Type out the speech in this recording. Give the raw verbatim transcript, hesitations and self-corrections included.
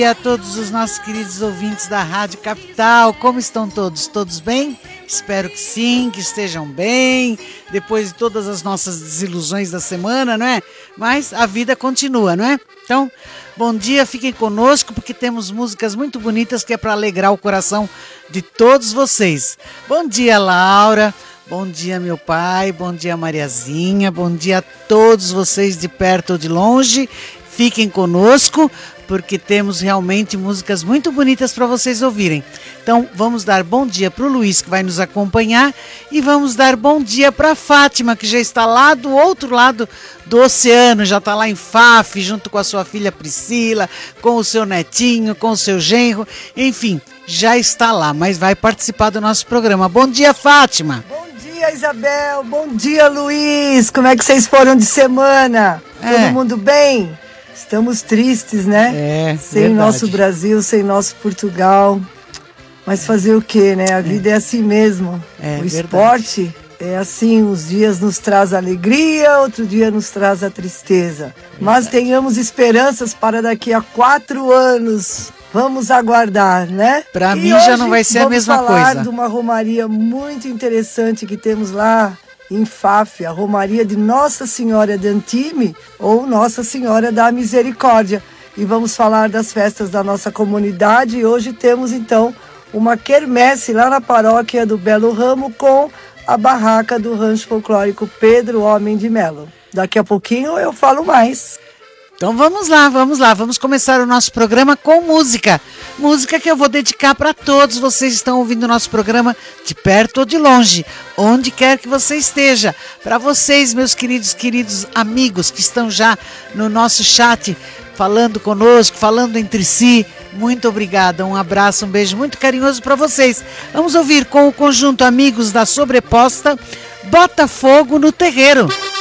dia a todos os nossos queridos ouvintes da Rádio Capital. Como estão todos? Todos bem? Espero que sim, que estejam bem, depois de todas as nossas desilusões da semana, não é? Mas a vida continua, não é? Então, bom dia, fiquem conosco, porque temos músicas muito bonitas que é para alegrar o coração de todos vocês. Bom dia, Laura. Bom dia, meu pai. Bom dia, Mariazinha. Bom dia a todos vocês de perto ou de longe. Fiquem conosco, porque temos realmente músicas muito bonitas para vocês ouvirem. Então, vamos dar bom dia para o Luiz, que vai nos acompanhar, e vamos dar bom dia para a Fátima, que já está lá do outro lado do oceano, já está lá em Faf, junto com a sua filha Priscila, com o seu netinho, com o seu genro, enfim, já está lá, mas vai participar do nosso programa. Bom dia, Fátima! Bom dia, Isabel! Bom dia, Luiz! Como é que vocês foram de semana? É. Todo mundo bem? Estamos tristes, né? É, sem verdade. Nosso Brasil, sem nosso Portugal. Mas fazer o quê, né? A vida é, é assim mesmo. É, o esporte verdade. É assim, uns dias nos traz alegria, outro dia nos traz a tristeza. Verdade. Mas tenhamos esperanças para daqui a quatro anos. Vamos aguardar, né? Para mim já não vai ser a mesma coisa. Vamos falar de uma romaria muito interessante que temos lá em Faf, a Romaria de Nossa Senhora de Antime ou Nossa Senhora da Misericórdia. E vamos falar das festas da nossa comunidade. E hoje temos, então, uma quermesse lá na paróquia do Belo Ramo com a barraca do Rancho Folclórico Pedro Homem de Melo. Daqui a pouquinho eu falo mais. Então vamos lá, vamos lá, vamos começar o nosso programa com música. Música que eu vou dedicar para todos vocês que estão ouvindo o nosso programa de perto ou de longe, onde quer que você esteja. Para vocês, meus queridos, queridos amigos que estão já no nosso chat, falando conosco, falando entre si, muito obrigada, um abraço, um beijo muito carinhoso para vocês. Vamos ouvir com o conjunto Amigos da Sobreposta, Botafogo no Terreiro.